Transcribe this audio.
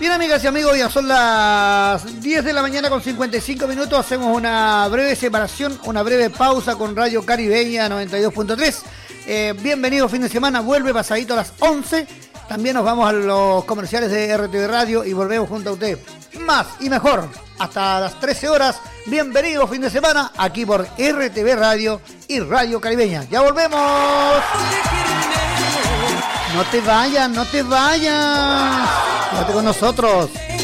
Bien, amigas y amigos, ya son las 10 de la mañana con 55 minutos. Hacemos una breve separación, una breve pausa con Radio Caribeña 92.3. Bienvenido fin de semana, vuelve pasadito a las 11. También nos vamos a los comerciales de RTV Radio y volvemos junto a usted. Más y mejor, hasta las 13 horas. Bienvenido fin de semana, aquí por RTV Radio y Radio Caribeña. ¡Ya volvemos! No te vayas, no te vayas. Quédate con nosotros.